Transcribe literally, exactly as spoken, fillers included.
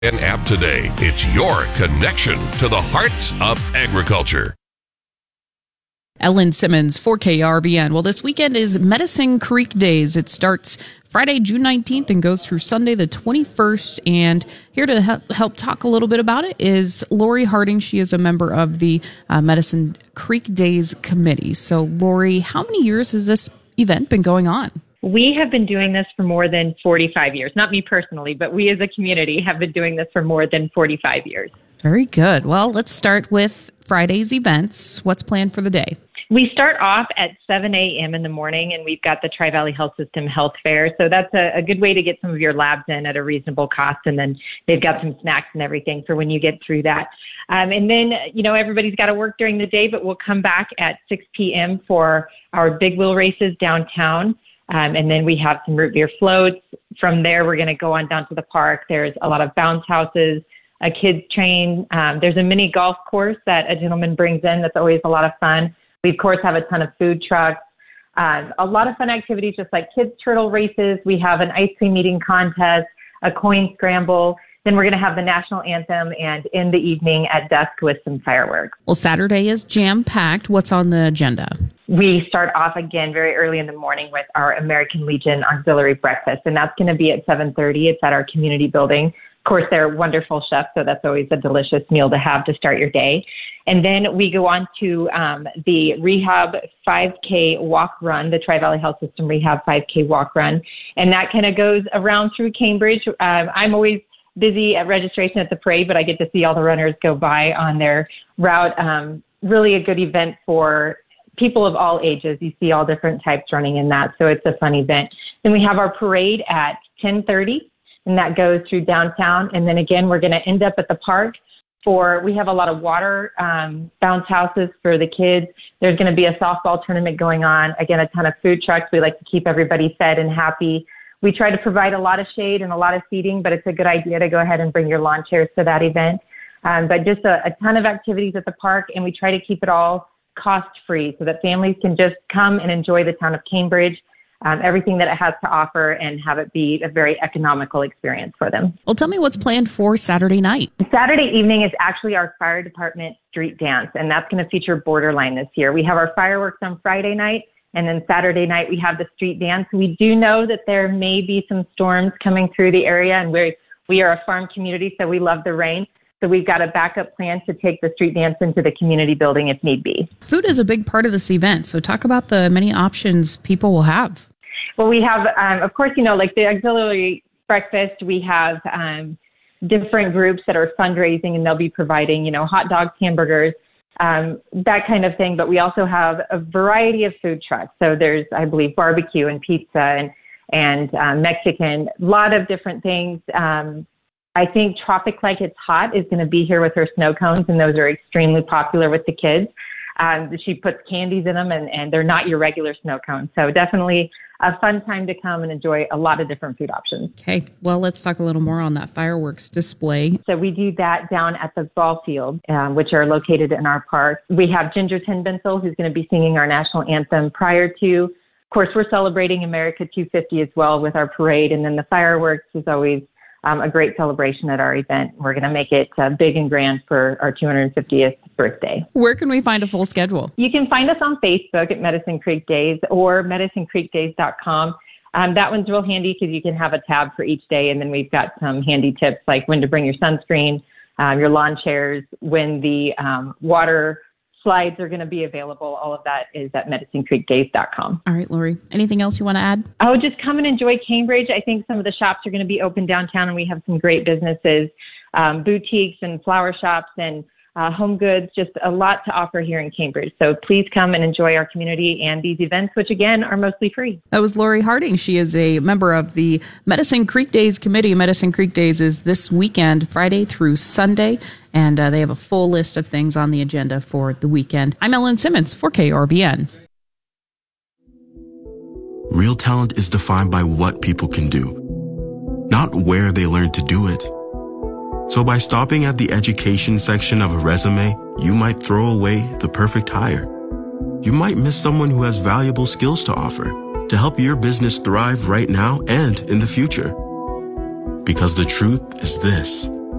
An app today. It's your connection to the heart of agriculture. Ellen Simmons for K R B N. Well, this weekend is Medicine Creek Days. It starts Friday, June nineteenth and goes through Sunday the twenty-first. And here to help talk a little bit about it is Lori Harding. She is a member of the uh, Medicine Creek Days Committee. So, Lori, how many years has this event been going on? We have been doing this for more than forty-five years. Not me personally, but we as a community have been doing this for more than forty-five years. Very good. Well, let's start with Friday's events. What's planned for the day? We start off at seven a.m. in the morning, and we've got the Tri-Valley Health System Health Fair. So that's a, a good way to get some of your labs in at a reasonable cost. And then they've got some snacks and everything for when you get through that. Um, and then, you know, everybody's got to work during the day, but we'll come back at six p.m. for our big wheel races downtown. Um, and then we have some root beer floats. From there, we're going to go on down to the park. There's a lot of bounce houses, a kids train. Um, there's a mini golf course that a gentleman brings in. That's always a lot of fun. We, of course, have a ton of food trucks, um, a lot of fun activities, just like kids' turtle races. We have an ice cream eating contest, a coin scramble. Then we're going to have the national anthem and in the evening at dusk with some fireworks. Well, Saturday is jam-packed. What's on the agenda? We start off again very early in the morning with our American Legion Auxiliary Breakfast, and that's going to be at seven thirty. It's at our community building. Of course, they're wonderful chefs, so that's always a delicious meal to have to start your day. And then we go on to um, the Rehab five K Walk Run, the Tri-Valley Health System Rehab five K Walk Run, and that kind of goes around through Cambridge. Um, I'm always busy at registration at the parade, but I get to see all the runners go by on their route. Um, really a good event for people of all ages. You see all different types running in that, so it's a fun event. Then we have our parade at ten thirty, and that goes through downtown. And then again, we're going to end up at the park for, we have a lot of water um, bounce houses for the kids. There's going to be a softball tournament going on. Again, a ton of food trucks. We like to keep everybody fed and happy. We try to provide a lot of shade and a lot of seating, but it's a good idea to go ahead and bring your lawn chairs to that event. Um, but just a, a ton of activities at the park, and we try to keep it all cost-free so that families can just come and enjoy the town of Cambridge, um, everything that it has to offer, and have it be a very economical experience for them. Well, tell me what's planned for Saturday night. Saturday evening is actually our fire department street dance, and that's going to feature Borderline this year. We have our fireworks on Friday night, and then Saturday night we have the street dance. We do know that there may be some storms coming through the area, and we're, we are a farm community, so we love the rain. So we've got a backup plan to take the street dance into the community building if need be. Food is a big part of this event, so talk about the many options people will have. Well, we have, um, of course, you know, like the auxiliary breakfast, we have um, different groups that are fundraising, and they'll be providing, you know, hot dogs, hamburgers, um, that kind of thing. But we also have a variety of food trucks. So there's, I believe, barbecue and pizza and, and um, Mexican, a lot of different things. Um, I think Tropic Like It's Hot is going to be here with her snow cones, and those are extremely popular with the kids. Um, she puts candies in them, and, and they're not your regular snow cones. So definitely a fun time to come and enjoy a lot of different food options. Okay, well, let's talk a little more on that fireworks display. So we do that down at the ball field, um, which are located in our park. We have Ginger Tinbensel, who's going to be singing our national anthem prior to. Of course, we're celebrating America two fifty as well with our parade, and then the fireworks is always Um, a great celebration at our event. We're going to make it uh, big and grand for our two hundred fiftieth birthday. Where can we find a full schedule? You can find us on Facebook at Medicine Creek Days or medicine creek days dot com. Um, that one's real handy because you can have a tab for each day, and then we've got some handy tips like when to bring your sunscreen, um, your lawn chairs, when the um, water slides are going to be available. All of that is at medicine creek days dot com. All right, Lori, anything else you want to add? Oh, just come and enjoy Cambridge. I think some of the shops are going to be open downtown, and we have some great businesses, um, boutiques and flower shops and uh, home goods, just a lot to offer here in Cambridge. So please come and enjoy our community and these events, which again are mostly free. That was Lori Harding. She is a member of the Medicine Creek Days Committee. Medicine Creek Days is this weekend, Friday through Sunday. And uh, they have a full list of things on the agenda for the weekend. I'm Ellen Simmons for K R B N. Real talent is defined by what people can do, not where they learn to do it. So by stopping at the education section of a resume, you might throw away the perfect hire. You might miss someone who has valuable skills to offer to help your business thrive right now and in the future. Because the truth is this.